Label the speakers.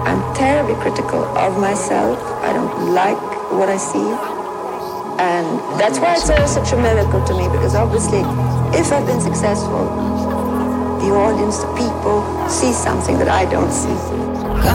Speaker 1: I'm terribly critical of myself. I don't like what I see. And that's why it's all such a miracle to me, because obviously, if I've been successful, the audience, the people, see something that I don't see.